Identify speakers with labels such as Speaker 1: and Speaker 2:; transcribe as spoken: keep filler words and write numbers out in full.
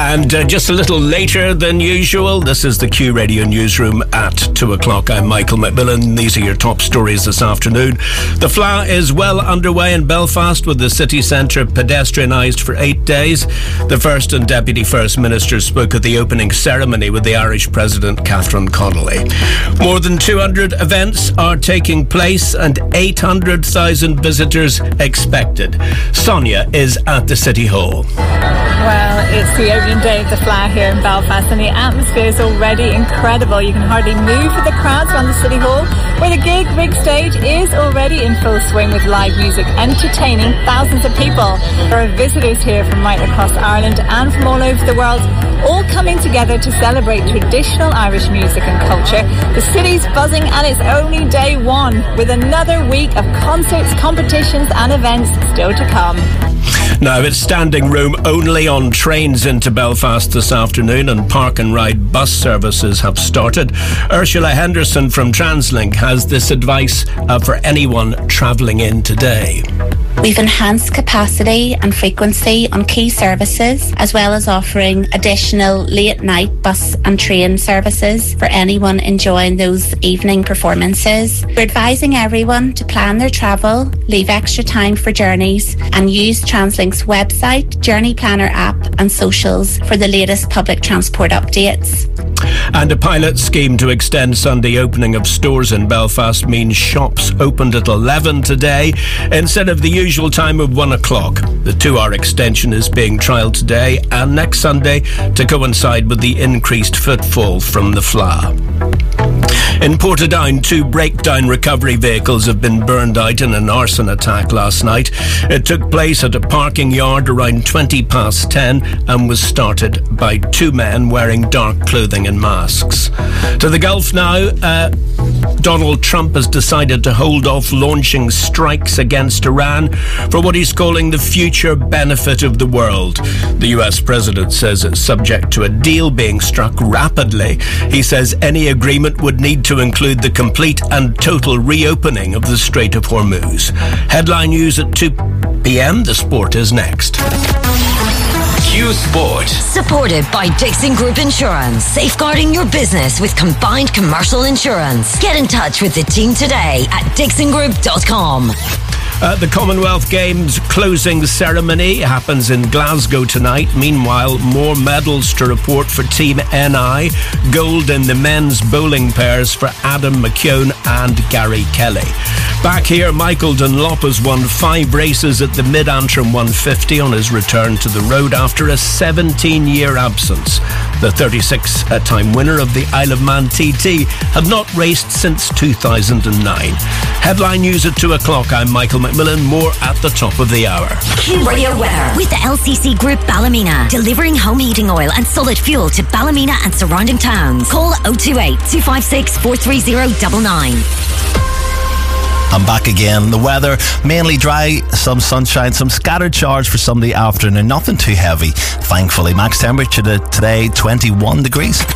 Speaker 1: And uh, just a little later than usual, this is the Q Radio Newsroom at two o'clock. I'm Michael McMillan. These are your top stories this afternoon. The F L A is well underway in Belfast, with the city centre pedestrianised for eight days. The First and Deputy First Minister spoke at the opening ceremony with the Irish President Catherine Connolly. More than two hundred events are taking place and eight hundred thousand visitors expected. Sonia is at the City Hall.
Speaker 2: Well, it's the opening day of the F L A here in Belfast, and the atmosphere is already incredible. You can hardly move with the crowds around the City Hall, where the gig big stage is already in full swing with live music entertaining thousands of people. There are visitors here from right across Ireland and from all over the world, all coming together to celebrate traditional Irish music and culture. The city's buzzing, and it's only day one, with another week of concerts, competitions and events still to come.
Speaker 1: Now, it's standing room only on trains into Belfast this afternoon, and park and ride bus services have started. Ursula Henderson from TransLink has this advice uh, for anyone travelling in today.
Speaker 3: We've enhanced capacity and frequency on key services, as well as offering additional late-night bus and train services for anyone enjoying those evening performances. We're advising everyone to plan their travel, leave extra time for journeys, and use TransLink's website, Journey Planner app and socials for the latest public transport updates.
Speaker 1: And a pilot scheme to extend Sunday opening of stores in Belfast means shops opened at eleven today instead of the usual time of one o'clock. The two-hour extension is being trialled today and next Sunday to coincide with the increased footfall from the F L A. In Portadown, two breakdown recovery vehicles have been burned out in an arson attack last night. It took place at a parking yard around twenty past ten and was started by two men wearing dark clothing and masks. To the Gulf now, uh, Donald Trump has decided to hold off launching strikes against Iran for what he's calling the future benefit of the world. The U S president says it's subject to a deal being struck rapidly. He says any agreement would need to include the complete and total reopening of the Strait of Hormuz. Headline news at two p.m. The sport is next.
Speaker 4: Q Sport.
Speaker 5: Supported by Dixon Group Insurance. Safeguarding your business with combined commercial insurance. Get in touch with the team today at dixon group dot com.
Speaker 1: Uh, the Commonwealth Games closing ceremony happens in Glasgow tonight. Meanwhile, more medals to report for Team N I. Gold in the men's bowling pairs for Adam McKeown and Gary Kelly. Back here, Michael Dunlop has won five races at the Mid-Antrim one fifty on his return to the road after a seventeen-year absence. The thirty-six-time winner of the Isle of Man T T had not raced since two thousand nine. Headline news at two o'clock. I'm Michael McMillan. More at the top of the hour.
Speaker 5: Q Radio weather with the L C C Group Ballymena, delivering home heating oil and solid fuel to Ballymena and surrounding towns. Call oh two eight, two five six, four three oh nine nine.
Speaker 6: I'm back again. The weather, mainly dry, some sunshine, some scattered showers for Sunday afternoon. Nothing too heavy, thankfully. Max temperature today, twenty-one degrees.